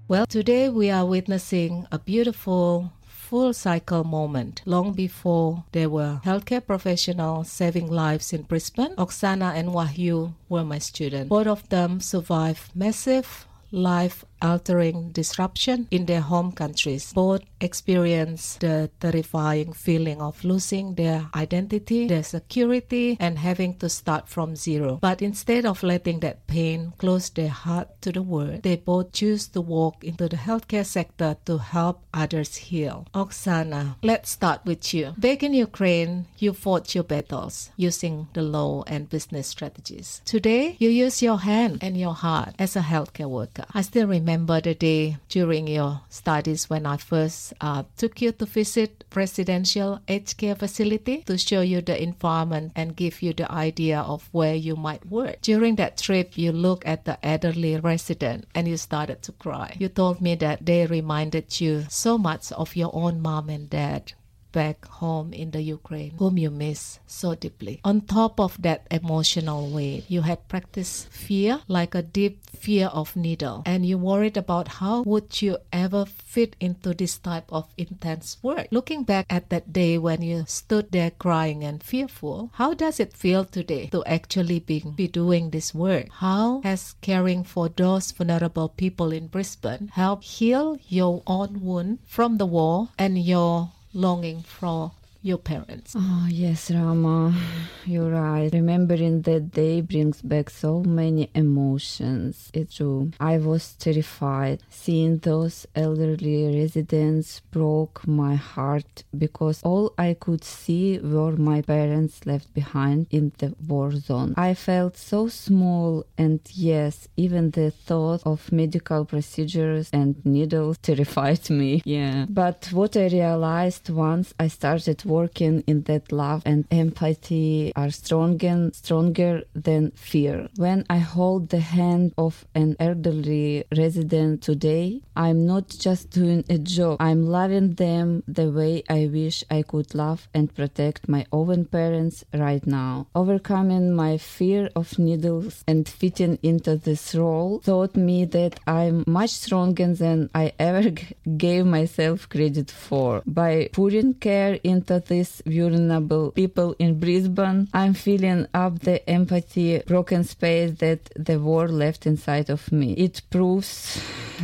Well, today we are witnessing a beautiful full cycle moment. Long before there were healthcare professionals saving lives in Brisbane, Oksana and Wahyu were my students. Both of them survived massive life-altering disruption in their home countries. Both experienced the terrifying feeling of losing their identity, their security, and having to start from zero. But instead of letting that pain close their heart to the world, they both choose to walk into the healthcare sector to help others heal. Oksana, let's start with you. Back in Ukraine, you fought your battles using the law and business strategies. Today, you use your hand and your heart as a healthcare worker. I still remember the day during your studies when I first took you to visit residential aged care facility to show you the environment and give you the idea of where you might work. During that trip, you looked at the elderly resident and you started to cry. You told me that they reminded you so much of your own mom and dad back home in the Ukraine, whom you miss so deeply. On top of that emotional weight, you had practiced fear, like a deep fear of needle, and you worried about how would you ever fit into this type of intense work. Looking back at that day when you stood there crying and fearful, how does it feel today to actually be doing this work? How has caring for those vulnerable people in Brisbane helped heal your own wound from the war and your longing for your parents? Oh, yes, Rama, you're right. Remembering that day brings back so many emotions. It's true. I was terrified. Seeing those elderly residents broke my heart because all I could see were my parents left behind in the war zone. I felt so small, and yes, even the thought of medical procedures and needles terrified me. Yeah. But what I realized once I started working in that love and empathy are stronger than fear. When I hold the hand of an elderly resident today, I'm not just doing a job. I'm loving them the way I wish I could love and protect my own parents right now. Overcoming my fear of needles and fitting into this role taught me that I'm much stronger than I ever gave myself credit for. By putting care into this vulnerable people in Brisbane, I'm filling up the empathy broken space that the war left inside of me. It proves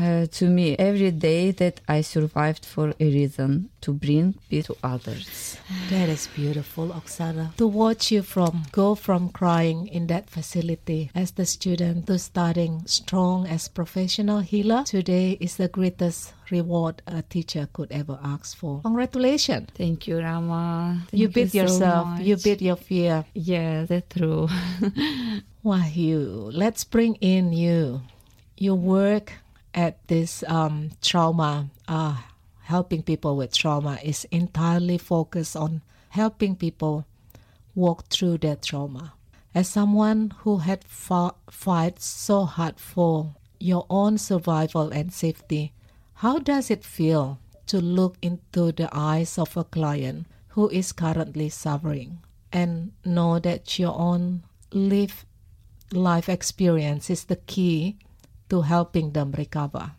to me every day that I survived for a reason, to bring peace to others. That is beautiful, Oksana. To watch you go from crying in that facility as the student to starting strong as professional healer today is the greatest reward a teacher could ever ask for. Congratulations. Thank you, Rama. You beat yourself. You beat your fear. Yes, that's true. Wahyu, let's bring in you. You work at this trauma, helping people with trauma is entirely focused on helping people walk through their trauma. As someone who had fight so hard for your own survival and safety, how does it feel to look into the eyes of a client who is currently suffering and know that your own lived life experience is the key to helping them recover?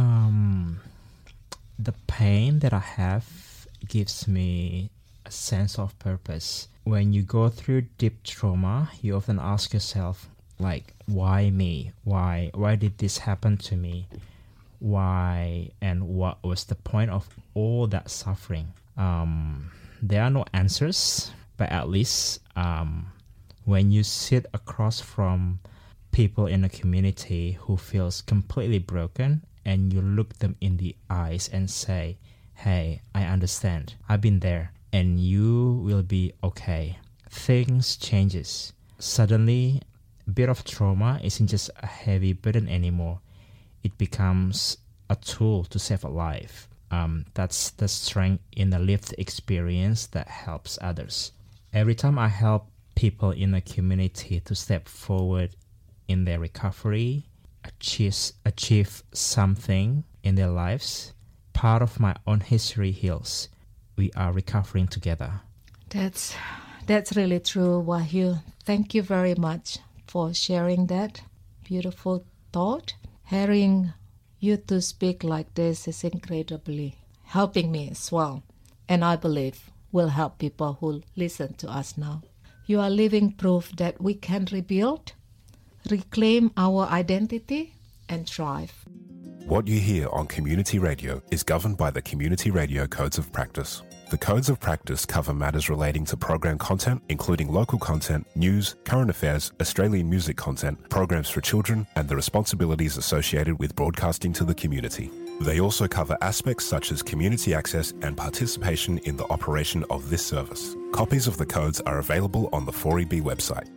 The pain that I have gives me a sense of purpose. When you go through deep trauma, you often ask yourself, like, why me? Why did this happen to me? Why and what was the point of all that suffering? There are no answers, but at least when you sit across from people in a community who feels completely broken and you look them in the eyes and say, hey, I understand, I've been there, and you will be okay. Things changes. Suddenly, a bit of trauma isn't just a heavy burden anymore. It becomes a tool to save a life. That's the strength in the lived experience that helps others. Every time I help people in a community to step forward in their recovery, achieve something in their lives, part of my own history heals. We are recovering together. That's really true, Wahyu. Thank you very much for sharing that beautiful thought. Hearing you to speak like this is incredibly helping me as well. And I believe will help people who listen to us now. You are living proof that we can rebuild, reclaim our identity, and thrive. What you hear on Community Radio is governed by the Community Radio Codes of Practice. The Codes of Practice cover matters relating to program content, including local content, news, current affairs, Australian music content, programs for children, and the responsibilities associated with broadcasting to the community. They also cover aspects such as community access and participation in the operation of this service. Copies of the codes are available on the 4EB website.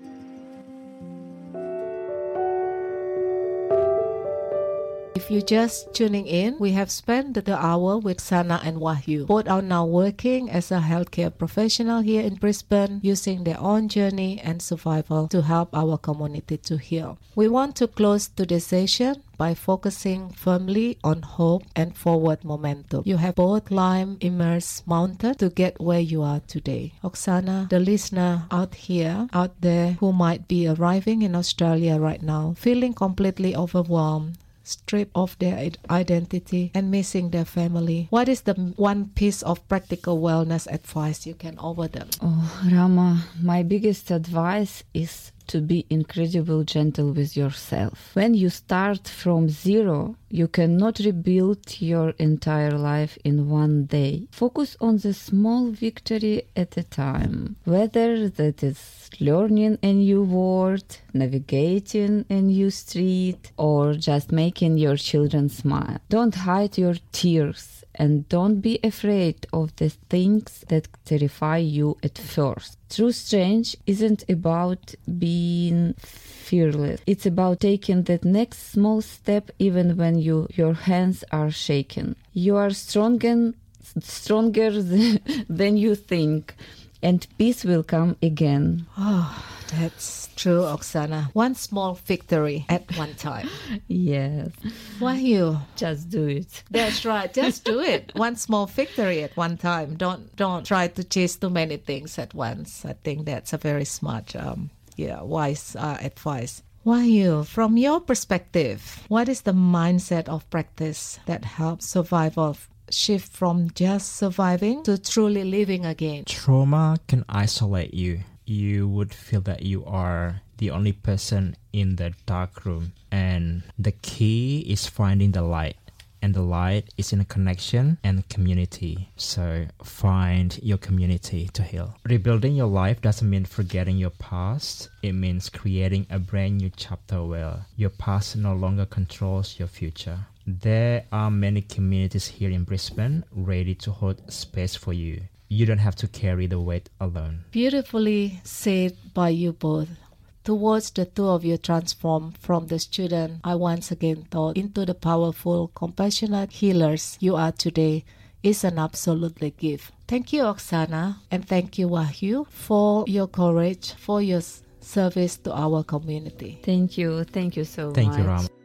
If you're just tuning in, we have spent the hour with Oksana and Wahyu. Both are now working as a healthcare professional here in Brisbane, using their own journey and survival to help our community to heal. We want to close today's session by focusing firmly on hope and forward momentum. You have both climbed immense mountain to get where you are today. Oksana, the listener out there who might be arriving in Australia right now, feeling completely overwhelmed, stripped of their identity and missing their family, what is the one piece of practical wellness advice you can offer them? Oh, Rama, my biggest advice is to be incredibly gentle with yourself. When you start from zero, you cannot rebuild your entire life in one day. Focus on the small victory at a time, whether that is learning a new word, navigating a new street, or just making your children smile. Don't hide your tears and don't be afraid of the things that terrify you at first. True strength isn't about being fearless. It's about taking that next small step even when your hands are shaking. You are stronger than you think, and peace will come again. Oh, that's true, Oksana. One small victory at one time. Yes. Wahyu, Just do it. that's right. Just do it. One small victory at one time. Don't try to chase too many things at once. I think that's a very smart, wise advice. Wahyu, from your perspective, what is the mindset of practice that helps survival shift from just surviving to truly living again? Trauma can isolate you. You would feel that you are the only person in the dark room. And the key is finding the light. And the light is in a connection and community. So find your community to heal. Rebuilding your life doesn't mean forgetting your past. It means creating a brand new chapter where your past no longer controls your future. There are many communities here in Brisbane ready to hold space for you. You don't have to carry the weight alone. Beautifully said by you both. Towards the two of you transformed from the student I once again thought into the powerful, compassionate healers you are today is an absolutely gift. Thank you, Oksana, and thank you, Wahyu, for your courage, for your service to our community. Thank you so much. Thank you, Ram.